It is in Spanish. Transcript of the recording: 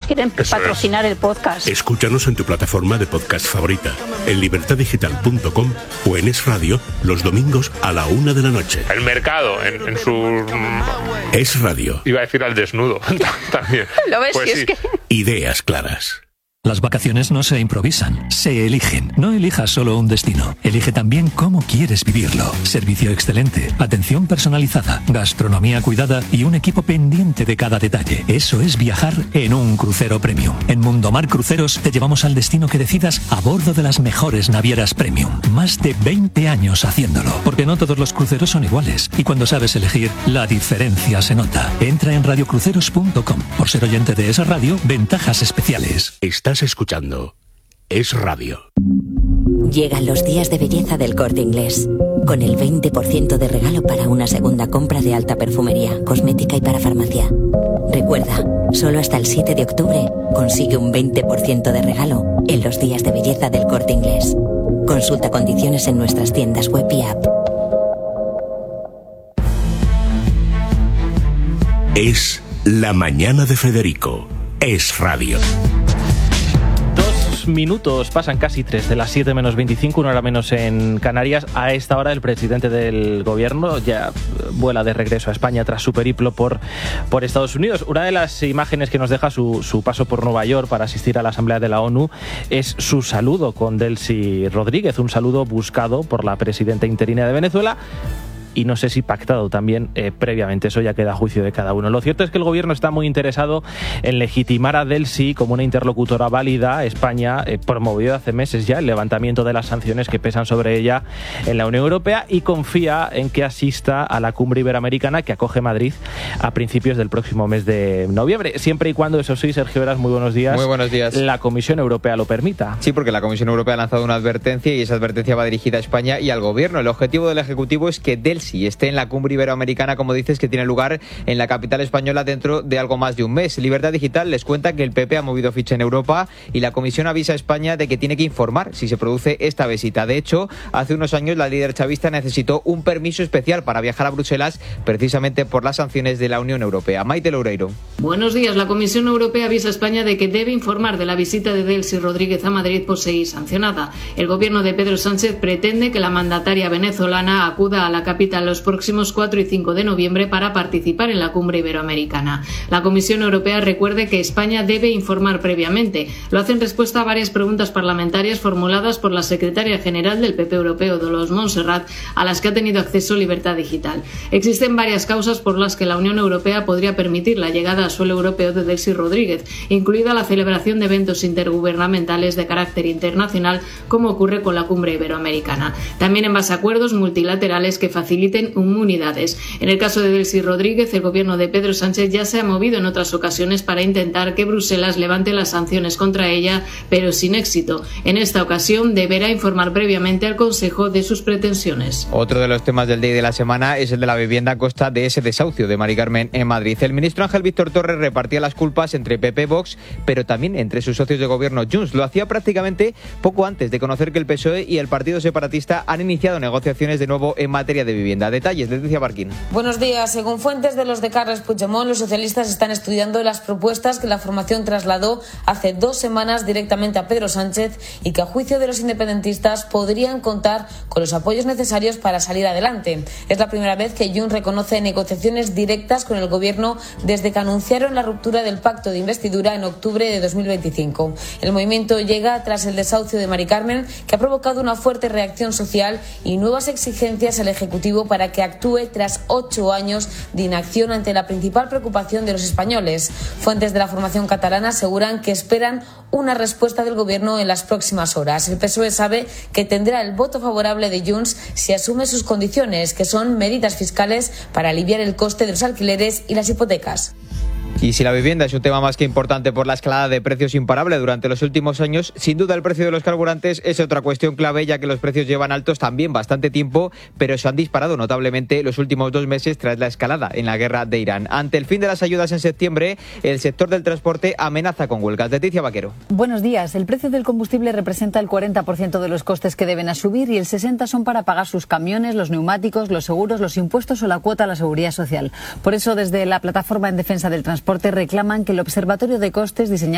quieren patrocinar el podcast. Escúchanos en tu plataforma de podcast favorita, en libertadigital.com o en Es Radio los domingos a la 1 de la noche. El mercado en su... Es Radio. Iba a decir al desnudo también. ¿Lo ves? Pues Si sí. es que... Ideas claras. Las vacaciones no se improvisan, se eligen. No elijas solo un destino, elige también cómo quieres vivirlo. Servicio excelente, atención personalizada, gastronomía cuidada y un equipo pendiente de cada detalle. Eso es viajar en un crucero premium. En Mundomar Cruceros te llevamos al destino que decidas a bordo de las mejores navieras premium. Más de 20 años haciéndolo, porque no todos los cruceros son iguales. Y cuando sabes elegir, la diferencia se nota. Entra en radiocruceros.com. Por ser oyente de esa radio, ventajas especiales. Estás escuchando Es Radio. Llegan los días de belleza del Corte Inglés, con el 20% de regalo para una segunda compra de alta perfumería, cosmética y para farmacia. Recuerda, solo hasta el 7 de octubre consigue un 20% de regalo en los días de belleza del Corte Inglés. Consulta condiciones en nuestras tiendas web y app. Es la mañana de Federico. Es Radio. 2 minutos, pasan casi 3 de las 7 menos 25, una hora menos en Canarias. A esta hora el presidente del gobierno ya vuela de regreso a España tras su periplo por Estados Unidos. Una de las imágenes que nos deja su paso por Nueva York para asistir a la Asamblea de la ONU es su saludo con Delcy Rodríguez, un saludo buscado por la presidenta interina de Venezuela. Y no sé si pactado también previamente, eso ya queda a juicio de cada uno. Lo cierto es que el gobierno está muy interesado en legitimar a Delcy como una interlocutora válida. España promovió hace meses ya el levantamiento de las sanciones que pesan sobre ella en la Unión Europea y confía en que asista a la cumbre iberoamericana que acoge Madrid a principios del próximo mes de noviembre, siempre y cuando, eso sí, Sergio Heras, muy buenos días. Muy buenos días. La Comisión Europea lo permita. Sí, porque la Comisión Europea ha lanzado una advertencia y esa advertencia va dirigida a España y al gobierno. El objetivo del Ejecutivo es que Delcy esté en la cumbre iberoamericana, como dices, que tiene lugar en la capital española dentro de algo más de un mes. Libertad Digital les cuenta que el PP ha movido ficha en Europa y la Comisión avisa a España de que tiene que informar si se produce esta visita. De hecho, hace unos años la líder chavista necesitó un permiso especial para viajar a Bruselas precisamente por las sanciones de la Unión Europea. Maite Loureiro. Buenos días. La Comisión Europea avisa a España de que debe informar de la visita de Delcy Rodríguez a Madrid por seguir sancionada. El gobierno de Pedro Sánchez pretende que la mandataria venezolana acuda a la capital los próximos 4 y 5 de noviembre para participar en la cumbre iberoamericana. La Comisión Europea recuerde que España debe informar previamente. Lo hace en respuesta a varias preguntas parlamentarias formuladas por la secretaria general del PP Europeo, Dolors Montserrat, a las que ha tenido acceso Libertad Digital. Existen varias causas por las que la Unión Europea podría permitir la llegada a suelo europeo de Delcy Rodríguez, incluida la celebración de eventos intergubernamentales de carácter internacional, como ocurre con la cumbre iberoamericana. También en base a acuerdos multilaterales que faciliten inmunidades. En el caso de Delcy Rodríguez, el gobierno de Pedro Sánchez ya se ha movido en otras ocasiones para intentar que Bruselas levante las sanciones contra ella, pero sin éxito. En esta ocasión deberá informar previamente al Consejo de sus pretensiones. Otro de los temas del día y de la semana es el de la vivienda a costa de ese desahucio de Mari Carmen en Madrid. El ministro Ángel Víctor Torres repartía las culpas entre PP, Vox, pero también entre sus socios de gobierno Junts. Lo hacía prácticamente poco antes de conocer que el PSOE y el Partido Separatista han iniciado negociaciones de nuevo en materia de vivienda. Detalles, Leticia Barquín. Buenos días. Según fuentes de los de Carles Puigdemont, los socialistas están estudiando las propuestas que la formación trasladó hace 2 semanas directamente a Pedro Sánchez y que a juicio de los independentistas podrían contar con los apoyos necesarios para salir adelante. Es la primera vez que Junts reconoce negociaciones directas con el gobierno desde que anunciaron la ruptura del pacto de investidura en octubre de 2025. El movimiento llega tras el desahucio de Mari Carmen, que ha provocado una fuerte reacción social y nuevas exigencias al Ejecutivo para que actúe tras 8 años de inacción ante la principal preocupación de los españoles. Fuentes de la formación catalana aseguran que esperan una respuesta del gobierno en las próximas horas. El PSOE sabe que tendrá el voto favorable de Junts si asume sus condiciones, que son medidas fiscales para aliviar el coste de los alquileres y las hipotecas. Y si la vivienda es un tema más que importante por la escalada de precios imparable durante los últimos años, sin duda el precio de los carburantes es otra cuestión clave, ya que los precios llevan altos también bastante tiempo, pero se han disparado notablemente los últimos 2 meses tras la escalada en la guerra de Irán. Ante el fin de las ayudas en septiembre, el sector del transporte amenaza con huelgas. Leticia Vaquero. Buenos días. El precio del combustible representa el 40% de los costes que deben asumir y el 60% son para pagar sus camiones, los neumáticos, los seguros, los impuestos o la cuota a la seguridad social. Por eso, desde la Plataforma en Defensa del Transporte reclaman que el Observatorio de Costes diseñado